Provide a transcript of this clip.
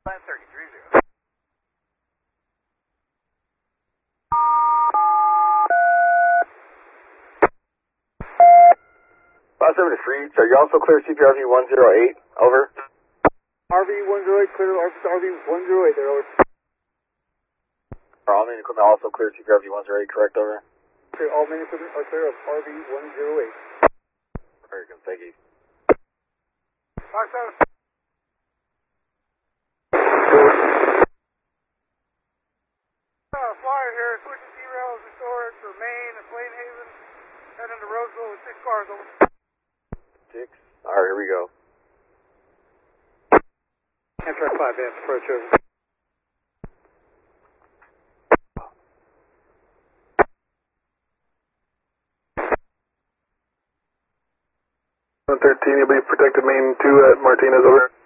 Plan 30. 573, so you also clear CPRV 108, over. RV 108, clear RV 108 there, over. All main equipment also clear CPRV 108, correct, over. Okay, all main equipment are clear of RV 108. Very good, thank you. 57. Flyer here, switching derails and storage for Maine and Plain Haven, heading to Roseville with 6 cars, over. 6, alright, here we go. Amtrak 5 amps, approach over. You'll be protected main 2 at Martinez, over.